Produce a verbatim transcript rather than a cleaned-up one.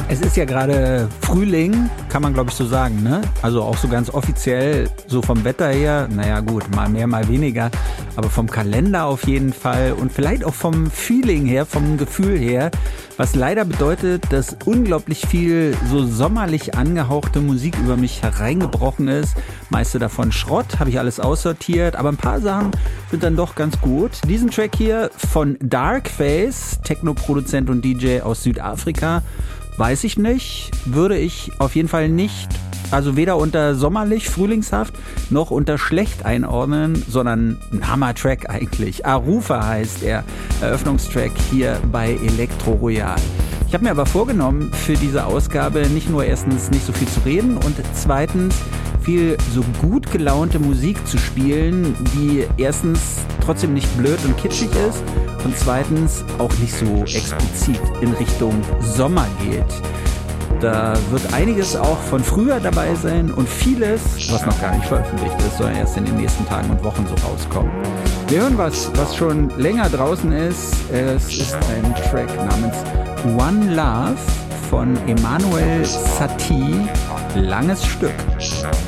Es ist ja gerade Frühling, kann man glaube ich so sagen, ne? Also auch so ganz offiziell, so vom Wetter her, naja gut, mal mehr, mal weniger, aber vom Kalender auf jeden Fall und vielleicht auch vom Feeling her, vom Gefühl her, was leider bedeutet, dass unglaublich viel so sommerlich angehauchte Musik über mich hereingebrochen ist. Meiste davon Schrott, habe ich alles aussortiert, aber ein paar Sachen sind dann doch ganz gut. Diesen Track hier von Darkface, Techno-Produzent und D J aus Südafrika, weiß ich nicht, würde ich auf jeden Fall nicht, also weder unter sommerlich, frühlingshaft, noch unter schlecht einordnen, sondern ein Hammer-Track eigentlich. Arufa heißt er, Eröffnungstrack hier bei Elektro Royal. Ich habe mir aber vorgenommen, für diese Ausgabe nicht nur erstens nicht so viel zu reden und zweitens viel so gut gelaunte Musik zu spielen, die erstens trotzdem nicht blöd und kitschig ist und zweitens auch nicht so explizit in Richtung Sommer geht. Da wird einiges auch von früher dabei sein und vieles, was noch gar nicht veröffentlicht ist, soll erst in den nächsten Tagen und Wochen so rauskommen. Wir hören was, was schon länger draußen ist. Es ist ein Track namens One Love von Emmanuel Satie. Langes Stück.